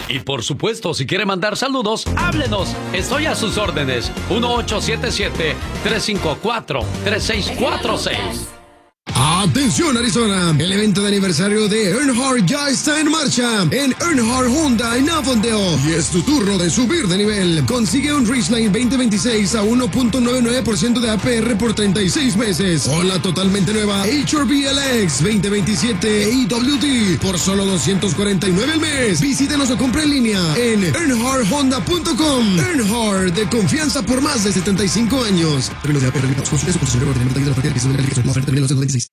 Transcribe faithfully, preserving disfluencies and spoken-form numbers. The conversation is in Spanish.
Y por supuesto, si quiere mandar saludos, háblenos. Estoy a sus órdenes. uno ocho siete siete, tres cinco cuatro, tres seis cuatro seis. Atención Arizona, el evento de aniversario de Earnhardt ya está en marcha en Earnhardt Honda en Avondale y es tu turno de subir de nivel. Consigue un Ridgeline veinte veintiséis a uno punto noventa y nueve por ciento de A P R por treinta y seis meses o la totalmente nueva H R V L X veinte veintisiete A W D por solo doscientos cuarenta y nueve al mes. Visítenos o compre en línea en earnhardt honda punto com. Earnhardt, de confianza por más de setenta y cinco años. Términos de A P R limitados. Consulte su concesionario o ordenamiento de la oferta de la oferta termina en los veintiséis.